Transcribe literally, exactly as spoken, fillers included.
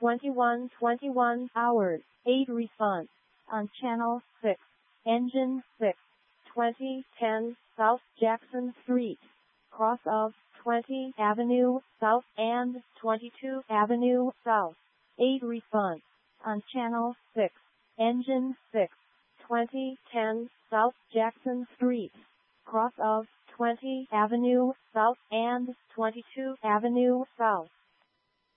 twenty-one twenty-one hours, eight response. On channel six, engine six, twenty ten South Jackson Street, cross of twentieth Avenue South and twenty-second Avenue South, eight response. On channel six, engine six, twenty ten South Jackson Street, cross of twentieth Avenue South and twenty-second Avenue South.